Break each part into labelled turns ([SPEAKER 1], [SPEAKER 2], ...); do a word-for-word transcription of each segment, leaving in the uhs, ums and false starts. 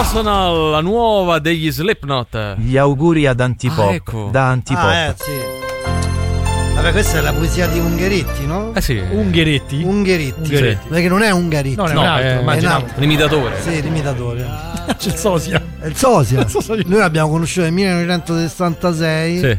[SPEAKER 1] Personal, la nuova degli Slipknot.
[SPEAKER 2] Gli auguri ad Antipop.
[SPEAKER 1] Ah, ecco.
[SPEAKER 2] Da Antipop.
[SPEAKER 3] Ah, eh, sì. Vabbè, questa è la poesia di Ungheretti, no?
[SPEAKER 1] Eh sì.
[SPEAKER 4] Ungheretti?
[SPEAKER 3] Ungheretti.
[SPEAKER 4] Ungheretti.
[SPEAKER 3] Perché non è Ungaretti.
[SPEAKER 4] No, è
[SPEAKER 1] No,
[SPEAKER 4] un altro,
[SPEAKER 1] è-
[SPEAKER 3] è
[SPEAKER 4] immaginavo.
[SPEAKER 3] un altro.
[SPEAKER 1] L'imitatore.
[SPEAKER 3] Sì, l'imitatore.
[SPEAKER 4] C'è il sosia.
[SPEAKER 3] È il sosia.
[SPEAKER 4] Il sosia.
[SPEAKER 3] Noi l'abbiamo conosciuto nel millenovecentosessantasei.
[SPEAKER 1] Sì.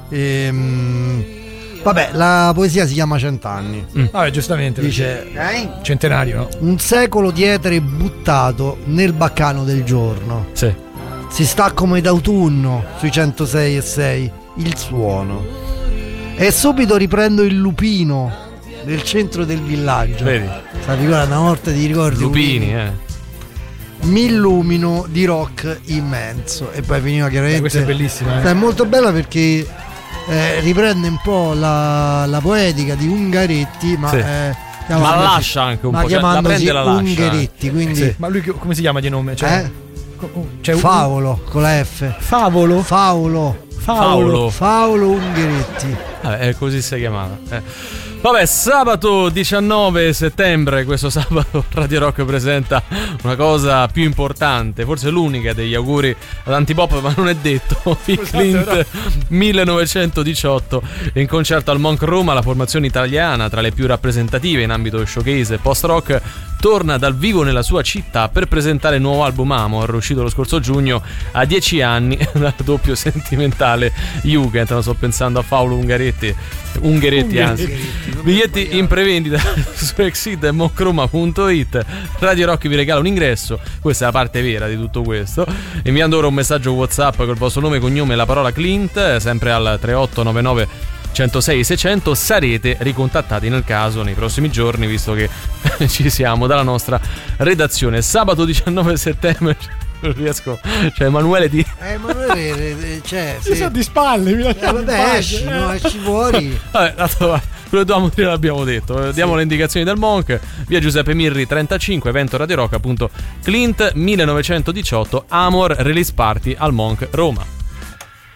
[SPEAKER 3] Ehm, vabbè, la poesia si chiama Cent'anni.
[SPEAKER 4] Vabbè, giustamente.
[SPEAKER 3] Dice:
[SPEAKER 4] Centenario, no?
[SPEAKER 3] un secolo di etere buttato nel baccano del giorno.
[SPEAKER 1] Sì.
[SPEAKER 3] Si sta come d'autunno sui centosei e sei il suono. E subito riprendo il lupino nel centro del villaggio.
[SPEAKER 1] Vedi?
[SPEAKER 3] Sa, ricorda una volta ti ricordi?
[SPEAKER 1] Lupini, eh.
[SPEAKER 3] Mi illumino di rock immenso. E poi finiva chiaramente.
[SPEAKER 4] Eh, questa è bellissima, eh.
[SPEAKER 3] È molto bella perché eh, riprende un po' la, la poetica di Ungaretti, ma
[SPEAKER 1] Sì.
[SPEAKER 3] eh,
[SPEAKER 1] Ma
[SPEAKER 3] chiamandosi-
[SPEAKER 1] la lascia anche un
[SPEAKER 3] ma
[SPEAKER 1] po', cioè, la
[SPEAKER 3] chiamandosi
[SPEAKER 1] prende e la lascia.
[SPEAKER 3] Ungaretti, quindi
[SPEAKER 4] Sì. Ma lui che- come si chiama di nome? Cioè,
[SPEAKER 3] eh?
[SPEAKER 4] co- cioè, un-
[SPEAKER 3] Favolo con la F.
[SPEAKER 4] Favolo?
[SPEAKER 3] Faolo.
[SPEAKER 1] Faolo.
[SPEAKER 3] Faolo Ungaretti.
[SPEAKER 1] Vabbè, è così si chiamava. Eh. Vabbè, sabato diciannove settembre, questo sabato Radio Rock presenta una cosa più importante, forse l'unica degli auguri ad Antipop, ma non è detto. I Clint millenovecentodiciotto in concerto al Monk Roma, la formazione italiana tra le più rappresentative in ambito showcase e post-rock torna dal vivo nella sua città per presentare il nuovo album Amor, uscito lo scorso giugno a dieci anni dal doppio sentimentale Jugend. Non sto pensando a Paolo Ungaretti, Ungheretti anzi. Biglietti in prevendita su exit e moncroma punto it. Radio Rock vi regala un ingresso, questa è la parte vera di tutto questo, inviando ora un messaggio WhatsApp col vostro nome, cognome e la parola Clint, sempre al tre otto nove nove centosei seicento. Sarete ricontattati nel caso nei prossimi giorni, visto che ci siamo dalla nostra redazione. Sabato diciannove settembre non riesco, cioè Emanuele di
[SPEAKER 3] Eh, Emanuele, c'è.
[SPEAKER 4] Si sa di spalle, mi
[SPEAKER 3] Eh,
[SPEAKER 4] lasciate in
[SPEAKER 3] vabbè,
[SPEAKER 4] pace.
[SPEAKER 3] esci, no, esci fuori.
[SPEAKER 1] Vabbè, tanto, quello che dovevamo dire l'abbiamo detto. Diamo le indicazioni del Monk. Via Giuseppe Mirri trentacinque, evento Radio Rock, appunto Clint millenovecentodiciotto, Amor Release Party al Monk Roma.